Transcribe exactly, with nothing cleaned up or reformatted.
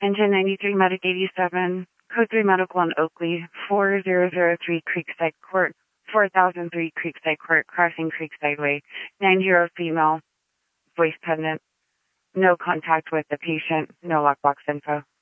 Engine ninety-three, Medic eighty-seven, Code three Medical on Oakley, four thousand three Creekside Court, four thousand three Creekside Court, crossing Creekside Way, nine zero female, voice pendant, no contact with the patient, no lockbox info.